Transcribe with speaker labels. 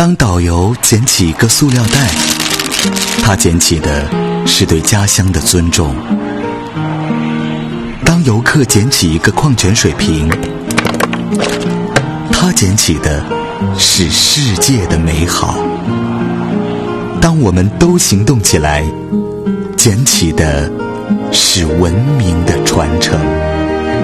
Speaker 1: 当导游捡起一个塑料袋，他捡起的是对家乡的尊重；当游客捡起一个矿泉水瓶，他捡起的是世界的美好。当我们都行动起来，捡起的是文明的传承。